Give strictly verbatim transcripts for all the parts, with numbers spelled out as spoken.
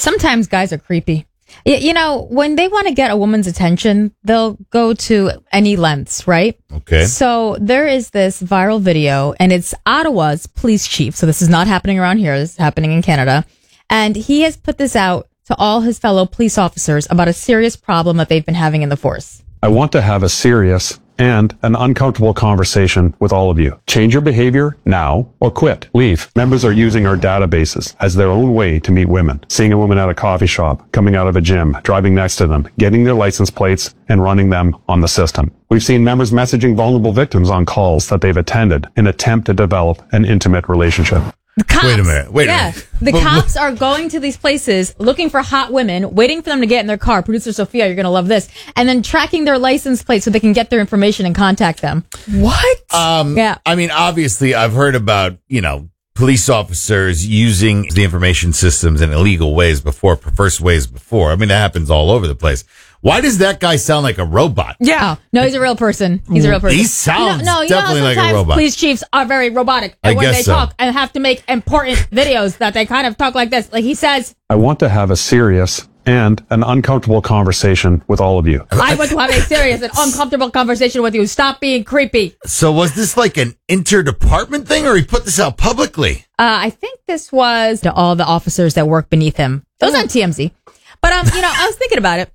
Sometimes guys are creepy. You know, when they want to get a woman's attention, they'll go to any lengths, right? Okay. So there is this viral video, and it's Ottawa's police chief. So this is not happening around here. This is happening in Canada. And he has put this out to all his fellow police officers about a serious problem that they've been having in the force. I want to have a serious and an uncomfortable conversation with all of you. Change your behavior now or quit. Leave. Members are using our databases as their own way to meet women. Seeing a woman at a coffee shop, coming out of a gym, driving next to them, getting their license plates and running them on the system. We've seen members messaging vulnerable victims on calls that they've attended in an attempt to develop an intimate relationship. The cops, Wait a minute. Wait a yeah, minute. The But- cops are going to these places looking for hot women, waiting for them to get in their car. Producer Sophia, you're going to love this. And then tracking their license plates so they can get their information and contact them. What? Um, Yeah. I mean, obviously, I've heard about, you know, police officers using the information systems in illegal ways before, perverse ways before. I mean, that happens all over the place. Why does that guy sound like a robot? Yeah. Oh, no, he's a real person. He's a real person. He sounds you know, no, you definitely know, like a sometimes robot. Police chiefs are very robotic. I And when guess they so. talk and have to make important videos that they kind of talk like this. Like he says, I want to have a serious and an uncomfortable conversation with all of you. I want to have a serious and uncomfortable conversation with you. Stop being creepy. So was this like an interdepartment thing, or he put this out publicly? Uh, I think this was to all the officers that work beneath him. It was on T M Z. But, um, you know, I was thinking about it.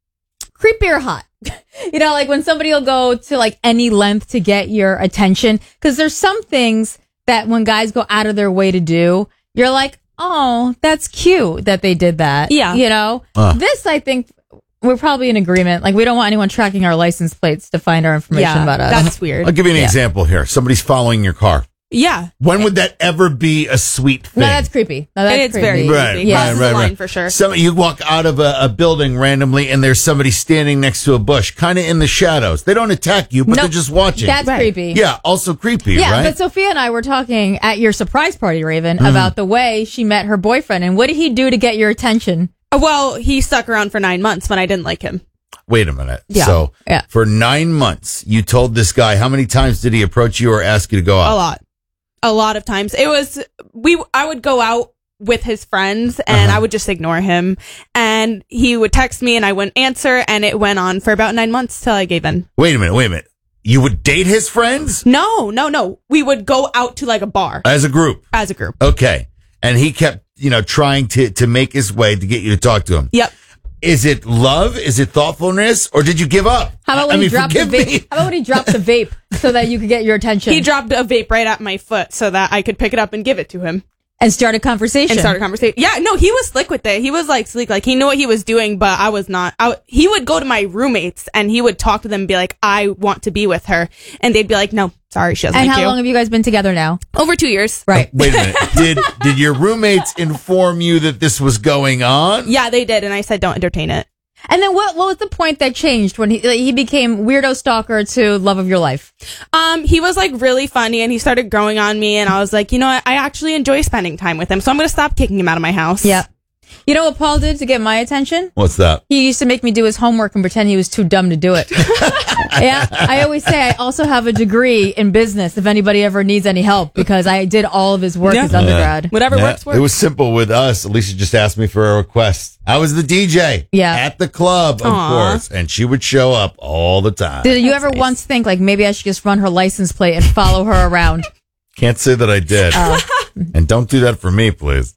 Creepy or hot? You know, like when somebody will go to like any length to get your attention. Because there's some things that when guys go out of their way to do, you're like, oh, that's cute that they did that. Yeah. You know, Uh. this, I think we're probably in agreement. Like we don't want anyone tracking our license plates to find our information Yeah, about us. that's weird. I'll give you an Yeah. example here. Somebody's following your car. Yeah. When would that ever be a sweet thing? No, that's creepy. No, that's It's creepy. very Right, creepy. Yeah. Crosses right, the line right. for sure. Some you walk out of a, a building randomly, and there's somebody standing next to a bush, kind of in the shadows. They don't attack you, but Nope. they're just watching. That's Right. creepy. Yeah, also creepy, Yeah, right? but Sophia and I were talking at your surprise party, Raven, Mm. about the way she met her boyfriend. And what did he do to get your attention? Well, he stuck around for nine months when I didn't like him. Wait a minute. Yeah. So, Yeah. for nine months, you told this guy, how many times did he approach you or ask you to go out? A lot. A lot of times. It was, we, I would go out with his friends and Uh-huh. I would just ignore him. And he would text me and I wouldn't answer. And it went on for about nine months till I gave in. Wait a minute, wait a minute. You would date his friends No, no, no. We would go out to like a bar as a group? as a group. Okay. And he kept, you know, trying to, to make his way to get you to talk to him. Yep. Is it love? Is it thoughtfulness? Or did you give up? How about I when mean, he dropped the forgive vape? me. How about when he dropped the vape so that you could get your attention? He dropped a vape right at my foot so that I could pick it up and give it to him and start a conversation. and start a conversation. Yeah, no, he was slick with it. He was like sleek. Like he knew what he was doing, but I was not. I, he would go to my roommates and he would talk to them and be like, I want to be with her. And they'd be like, no, sorry, she doesn't And like how you. long have you guys been together now? Over two years. Right. Wait a minute. Did did your roommates inform you that this was going on? Yeah, they did. And I said, don't entertain it. And then what? What was the point that changed when he like, he became weirdo stalker to love of your life? Um, he was like really funny and he started growing on me. And I was like, you know what? I actually enjoy spending time with him. So I'm going to stop kicking him out of my house. Yeah. You know what Paul did to get my attention? What's that? He used to make me do his homework and pretend he was too dumb to do it. Yeah. I always say I also have a degree in business if anybody ever needs any help because I did all of his work Yeah. as undergrad. Whatever Yeah, works, works. It was simple with us. Alicia just asked me for a request. I was the D J Yeah. at the club, of Aw. course, and she would show up all the time. Did you That's ever nice. once think like maybe I should just run her license plate and follow her around? Can't say that I did. Oh. And don't do that for me, please.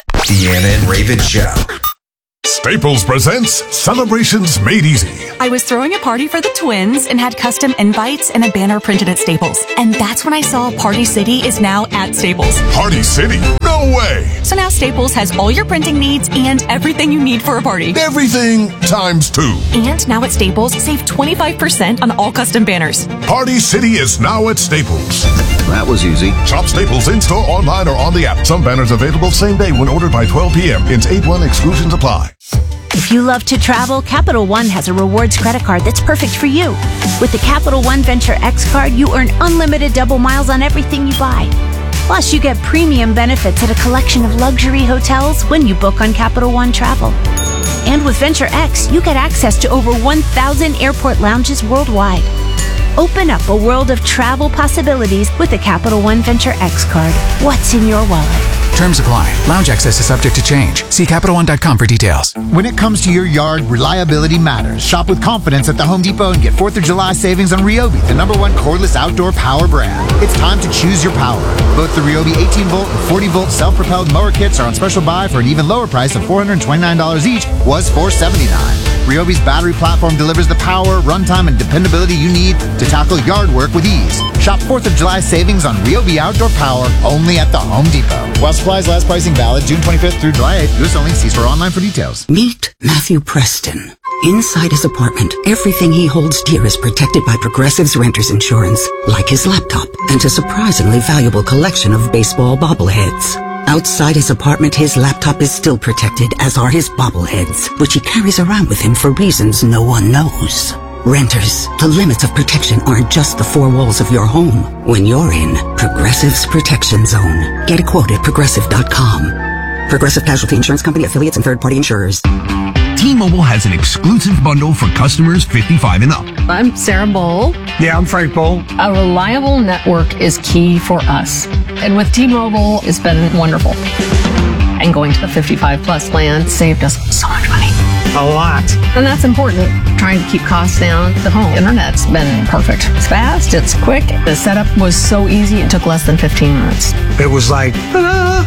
Deanna and Raven Show. Staples presents Celebrations Made Easy. I was throwing a party for the twins and had custom invites and a banner printed at Staples. And that's when I saw Party City is now at Staples. Party City? No way! So now Staples has all your printing needs and everything you need for a party. Everything times two. And now at Staples, save twenty-five percent on all custom banners. Party City is now at Staples. That was easy. Shop Staples in-store, online, or on the app. Some banners available same day when ordered by twelve p.m. Ins eight one exclusions apply. If you love to travel, Capital One has a rewards credit card that's perfect for you. With the Capital One Venture X card, you earn unlimited double miles on everything you buy. Plus, you get premium benefits at a collection of luxury hotels when you book on Capital One Travel. And with Venture X, you get access to over one thousand airport lounges worldwide. Open up a world of travel possibilities with the Capital One Venture X card. What's in your wallet? Terms apply. Lounge access is subject to change. See Capital One dot com for details. When it comes to your yard, reliability matters. Shop with confidence at the Home Depot and get fourth of July savings on Ryobi, the number one cordless outdoor power brand. It's time to choose your power. Both the Ryobi eighteen volt and forty volt self-propelled mower kits are on special buy for an even lower price of four hundred twenty-nine dollars each, was four hundred seventy-nine dollars. Ryobi's battery platform delivers the power, runtime, and dependability you need to tackle yard work with ease. Shop fourth of July savings on Ryobi outdoor power only at the Home Depot. While supplies last, pricing valid June twenty-fifth through July eighth. U S only. See store online for details. Meet Matthew Preston. Inside his apartment, everything he holds dear is protected by Progressive's Renter's Insurance, like his laptop and a surprisingly valuable collection of baseball bobbleheads. Outside his apartment, his laptop is still protected, as are his bobbleheads, which he carries around with him for reasons no one knows. Renters, the limits of protection aren't just the four walls of your home. When you're in Progressive's Protection Zone, get a quote at progressive dot com. Progressive Casualty Insurance Company, affiliates, and third-party insurers. T-Mobile has an exclusive bundle for customers fifty-five and up. I'm Sarah Bowl. Yeah, I'm Frank Bowl. A reliable network is key for us. And with T-Mobile, it's been wonderful. And going to the fifty-five plus plan saved us so much money. A lot. And that's important. Trying to keep costs down. The home internet's been perfect. It's fast, it's quick. The setup was so easy, it took less than fifteen minutes. It was like, ah.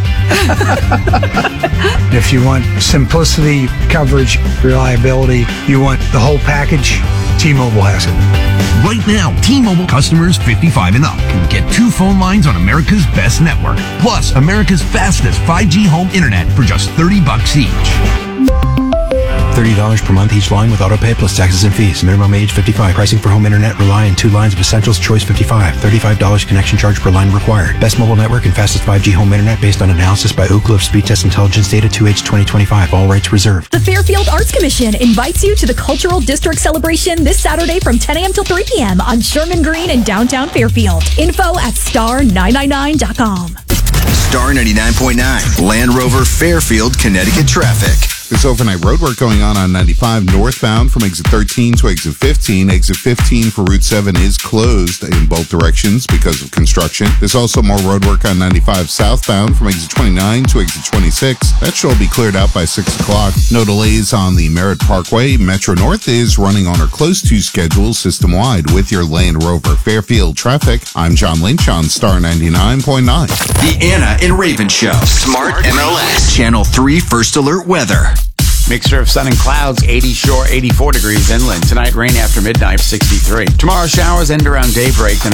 If you want simplicity, coverage, reliability, you want the whole package, T-Mobile has it. Right now, T-Mobile customers fifty-five and up can get two phone lines on America's best network, plus America's fastest five G home internet for just thirty bucks each. thirty dollars per month each line with autopay plus taxes and fees. Minimum age fifty-five. Pricing for home internet rely on two lines of Essentials Choice fifty-five. thirty-five dollars connection charge per line required. Best mobile network and fastest five G home internet based on analysis by Ookla of Speed Test Intelligence Data two H twenty twenty-five. All rights reserved. The Fairfield Arts Commission invites you to the Cultural District Celebration this Saturday from ten a.m. till three p.m. on Sherman Green in downtown Fairfield. Info at star nine nine nine dot com. Star ninety-nine point nine, Land Rover Fairfield, Connecticut traffic. There's overnight roadwork going on on ninety-five northbound from exit thirteen to exit fifteen. Exit fifteen for Route seven is closed in both directions because of construction. There's also more roadwork on ninety-five southbound from exit twenty-nine to exit twenty-six. That should all be cleared out by six o'clock. No delays on the Merritt Parkway. Metro North is running on or close to schedule system-wide with your Land Rover Fairfield traffic. I'm John Lynch on Star ninety-nine point nine. The Anna and Raven Show. Smart M L S. Channel three First Alert Weather. Mixture of sun and clouds, eighty shore, eighty-four degrees inland. Tonight, rain after midnight, sixty-three. Tomorrow, showers end around daybreak. Then